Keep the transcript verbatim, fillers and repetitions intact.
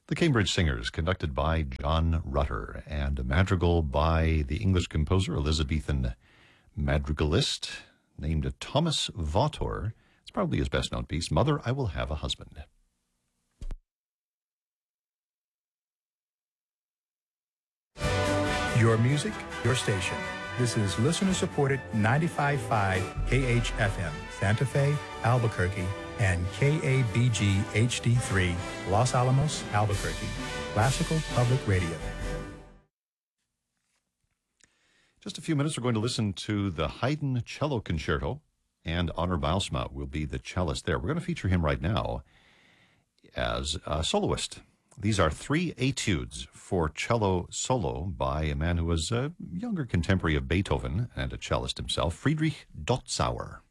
The Cambridge Singers, conducted by John Rutter, and a madrigal by the English composer Elizabethan madrigalist named Thomas Vautour. It's probably his best-known piece, Mother, I Will Have a Husband. Your music, your station. This is listener-supported ninety-five point five K H F M, Santa Fe, Albuquerque, and K A B G H D three, Los Alamos, Albuquerque. Classical Public Radio. Just a few minutes, we're going to listen to the Haydn Cello Concerto, and Honor Bijlsma will be the cellist there. We're going to feature him right now as a soloist. These are three etudes for cello solo by a man who was a younger contemporary of Beethoven and a cellist himself, Friedrich Dotzauer.